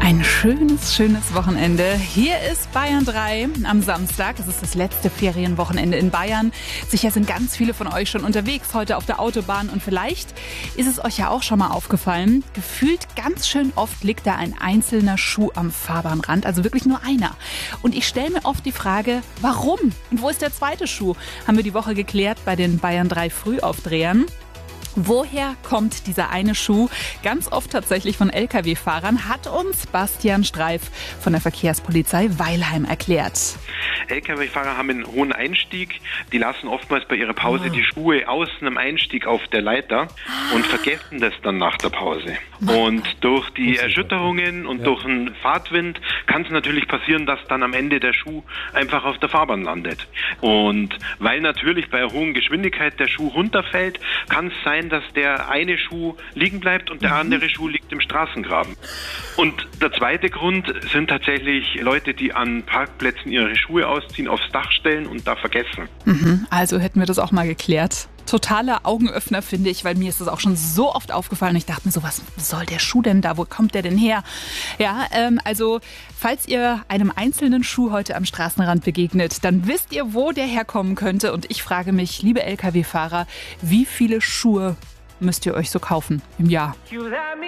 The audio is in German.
Ein schönes Wochenende. Hier ist Bayern 3 am Samstag. Es ist das letzte Ferienwochenende in Bayern. Sicher sind ganz viele von euch schon unterwegs heute auf der Autobahn. Und vielleicht ist es euch ja auch schon mal aufgefallen. Gefühlt ganz schön oft liegt da ein einzelner Schuh am Fahrbahnrand. Also wirklich nur einer. Und ich stelle mir oft die Frage, warum? Und wo ist der zweite Schuh? Haben wir die Woche geklärt bei den Bayern 3 Frühaufdrehern. Woher kommt dieser eine Schuh? Ganz oft tatsächlich von Lkw-Fahrern, hat uns Bastian Streif von der Verkehrspolizei Weilheim erklärt. Lkw-Fahrer haben einen hohen Einstieg. Die lassen oftmals bei ihrer Pause die Schuhe außen am Einstieg auf der Leiter und vergessen das dann nach der Pause. Und durch die Erschütterungen und durch den Fahrtwind kann es natürlich passieren, dass dann am Ende der Schuh einfach auf der Fahrbahn landet. Und weil natürlich bei einer hohen Geschwindigkeit der Schuh runterfällt, kann es sein, dass der eine Schuh liegen bleibt und der andere Schuh liegt im Straßengraben. Und der zweite Grund sind tatsächlich Leute, die an Parkplätzen ihre Schuhe ausziehen, aufs Dach stellen und da vergessen. Also hätten wir das auch mal geklärt. Totaler Augenöffner, finde ich, weil mir ist das auch schon so oft aufgefallen. Ich dachte mir so, was soll der Schuh denn da? Wo kommt der denn her? Ja, also falls ihr einem einzelnen Schuh heute am Straßenrand begegnet, dann wisst ihr, wo der herkommen könnte. Und ich frage mich, liebe Lkw-Fahrer, wie viele Schuhe müsst ihr euch so kaufen im Jahr?